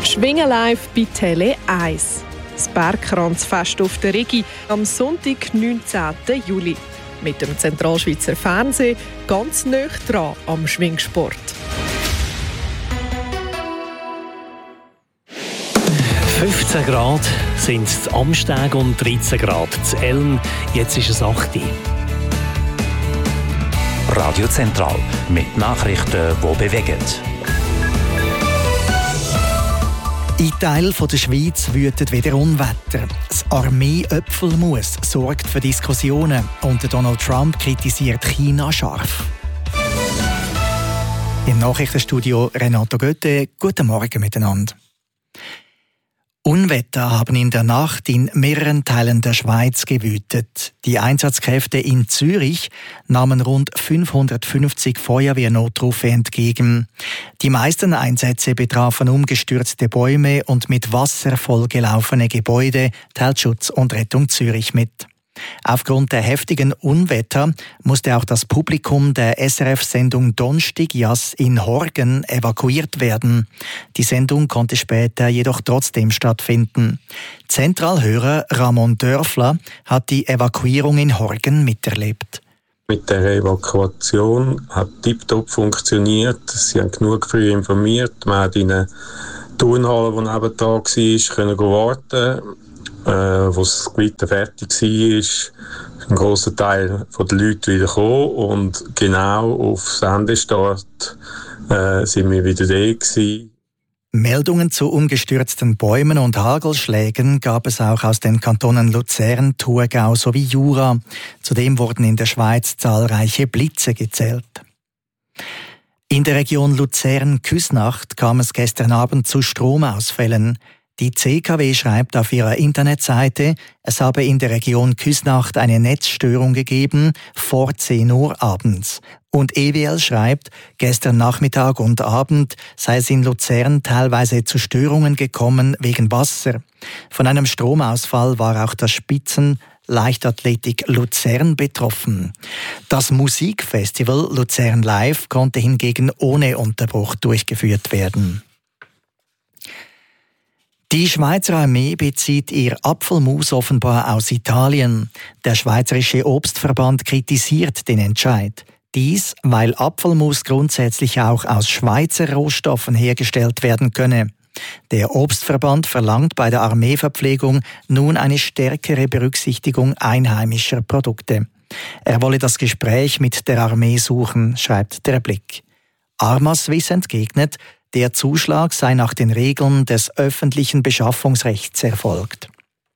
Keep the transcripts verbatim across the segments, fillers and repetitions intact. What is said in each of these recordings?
Schwingen live bei Tele eins. Das Bergkranzfest auf der Rigi am Sonntag, neunzehnten Juli. Mit dem Zentralschweizer Fernsehen ganz nahe dran am Schwingsport. fünfzehn Grad sind es in Amsteg und dreizehn Grad in Elm. Jetzt ist es acht Uhr. Radio Zentral mit Nachrichten, die bewegen. In Teilen der Schweiz wütet wieder Unwetter. Das Armee-Öpfelmus sorgt für Diskussionen und Donald Trump kritisiert China scharf. Im Nachrichtenstudio Renato Götte. Guten Morgen miteinander. Unwetter haben in der Nacht in mehreren Teilen der Schweiz gewütet. Die Einsatzkräfte in Zürich nahmen rund fünfhundertfünfzig Feuerwehrnotrufe entgegen. Die meisten Einsätze betrafen umgestürzte Bäume und mit Wasser vollgelaufene Gebäude, teilt Schutz und Rettung Zürich mit. Aufgrund der heftigen Unwetter musste auch das Publikum der S R F-Sendung Donstig Jass in Horgen evakuiert werden. Die Sendung konnte später jedoch trotzdem stattfinden. Zentralhörer Ramon Dörfler hat die Evakuierung in Horgen miterlebt. Mit der Evakuation hat tiptop funktioniert. Sie haben genug früh informiert. Man hat in einer Turnhalle, die neben da war, können warten. Äh, wo das Gewitter fertig war, ist ein grosser Teil der Leute wieder gekommen und genau auf Sendestart äh, sind wir wieder da gewesen. Meldungen zu umgestürzten Bäumen und Hagelschlägen gab es auch aus den Kantonen Luzern, Thurgau sowie Jura. Zudem wurden in der Schweiz zahlreiche Blitze gezählt. In der Region Luzern-Küsnacht kam es gestern Abend zu Stromausfällen. Die C K W schreibt auf ihrer Internetseite, es habe in der Region Küsnacht eine Netzstörung gegeben vor zehn Uhr abends. Und E W L schreibt, gestern Nachmittag und Abend sei es in Luzern teilweise zu Störungen gekommen wegen Wasser. Von einem Stromausfall war auch das Spitzen Leichtathletik Luzern betroffen. Das Musikfestival Luzern Live konnte hingegen ohne Unterbruch durchgeführt werden. Die Schweizer Armee bezieht ihr Apfelmus offenbar aus Italien. Der Schweizerische Obstverband kritisiert den Entscheid. Dies, weil Apfelmus grundsätzlich auch aus Schweizer Rohstoffen hergestellt werden könne. Der Obstverband verlangt bei der Armeeverpflegung nun eine stärkere Berücksichtigung einheimischer Produkte. Er wolle das Gespräch mit der Armee suchen, schreibt der Blick. Armaswiss entgegnet, der Zuschlag sei nach den Regeln des öffentlichen Beschaffungsrechts erfolgt.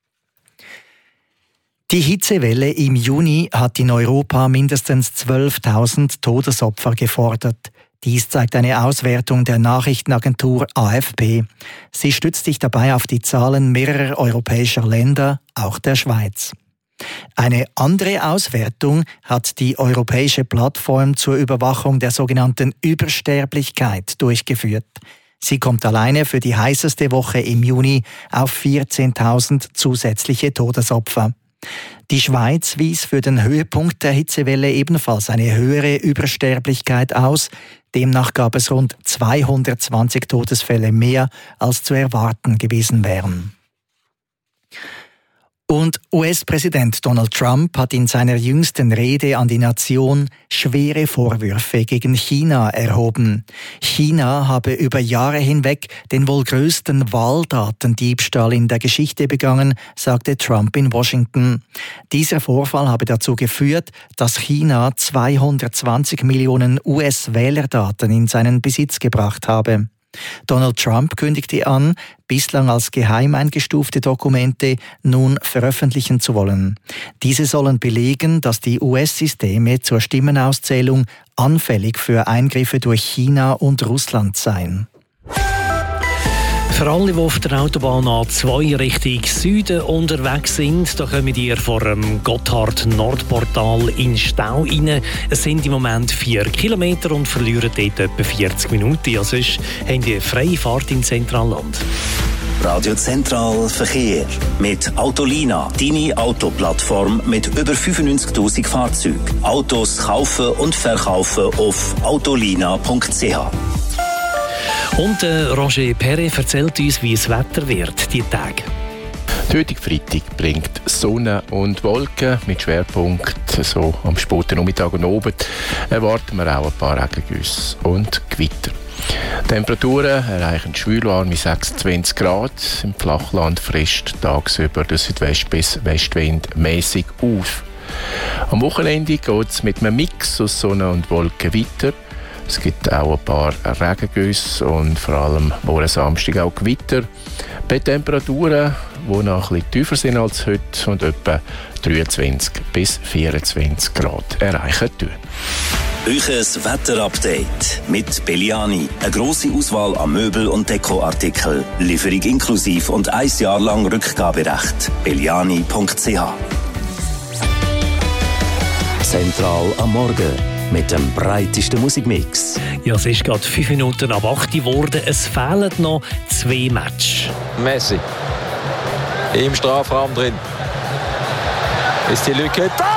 Die Hitzewelle im Juni hat in Europa mindestens zwölftausend Todesopfer gefordert. Dies zeigt eine Auswertung der Nachrichtenagentur A F P. Sie stützt sich dabei auf die Zahlen mehrerer europäischer Länder, auch der Schweiz. Eine andere Auswertung hat die Europäische Plattform zur Überwachung der sogenannten Übersterblichkeit durchgeführt. Sie kommt alleine für die heißeste Woche im Juni auf vierzehntausend zusätzliche Todesopfer. Die Schweiz wies für den Höhepunkt der Hitzewelle ebenfalls eine höhere Übersterblichkeit aus. Demnach gab es rund zweihundertzwanzig Todesfälle mehr, als zu erwarten gewesen wären. Und U S-Präsident Donald Trump hat in seiner jüngsten Rede an die Nation schwere Vorwürfe gegen China erhoben. China habe über Jahre hinweg den wohl größten Wahldatendiebstahl in der Geschichte begangen, sagte Trump in Washington. Dieser Vorfall habe dazu geführt, dass China zweihundertzwanzig Millionen U S-Wählerdaten in seinen Besitz gebracht habe. Donald Trump kündigte an, bislang als geheim eingestufte Dokumente nun veröffentlichen zu wollen. Diese sollen belegen, dass die U S-Systeme zur Stimmenauszählung anfällig für Eingriffe durch China und Russland seien. Für alle, die auf der Autobahn A zwei Richtung Süden unterwegs sind, da kommen ihr vor dem Gotthard-Nordportal in Stau rein. Es sind im Moment vier Kilometer und verlieren dort etwa vierzig Minuten. Also sonst haben die freie Fahrt im Zentralland. Radio Zentral Verkehr mit Autolina, deine Autoplattform mit über fünfundneunzigtausend Fahrzeugen. Autos kaufen und verkaufen auf autolina punkt c h. Und äh, Roger Perret erzählt uns, wie das Wetter wird diese Tage. Der heutige Freitag bringt Sonne und Wolken mit Schwerpunkt so am späten Nachmittag und Abend. Erwarten wir auch ein paar Regengüsse und Gewitter. Temperaturen erreichen schwülwarme sechsundzwanzig Grad. Im Flachland frisst tagsüber der Südwest- bis Westwind mäßig auf. Am Wochenende geht es mit einem Mix aus Sonne und Wolken weiter. Es gibt auch ein paar Regengüsse und vor allem morgen Samstag auch Gewitter. Bei Temperaturen, die noch ein bisschen tiefer sind als heute und etwa dreiundzwanzig bis vierundzwanzig Grad erreichen tun. Euches Wetterupdate mit Belliani. Eine grosse Auswahl an Möbel- und Dekoartikeln. Lieferung inklusiv und ein Jahr lang Rückgaberecht. belliani punkt c h. Zentral am Morgen mit dem breitesten Musikmix. Ja, es ist gerade fünf Minuten ab acht geworden. Es fehlen noch zwei Matches. Messi im Strafraum drin. Ist die Lücke da?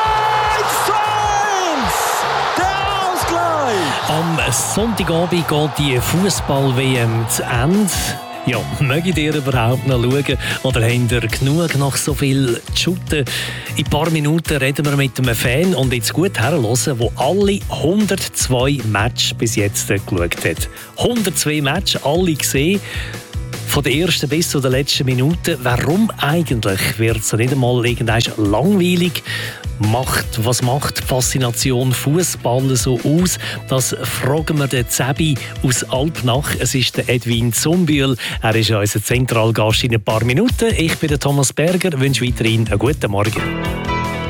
Der Ausgleich! Am Sonntagabend geht die Fußball-W M zu Ende. Ja, mögt ihr überhaupt noch schauen? Oder habt ihr genug nach so viel zu shooten? In ein paar Minuten reden wir mit einem Fan und jetzt gut herhören, der alle hundertzwei Matches bis jetzt geschaut hat. hundertzwei Matches, alle gesehen. Von der ersten bis zu der letzten Minute. Warum eigentlich wird es nicht einmal irgendwann langweilig? Macht, was macht die Faszination Fußball so aus? Das fragen wir den Zebi aus Alpnach. Es ist der Edwin Zumbühl. Er ist unser Zentralgast in ein paar Minuten. Ich bin der Thomas Berger. Ich wünsche weiterhin einen guten Morgen.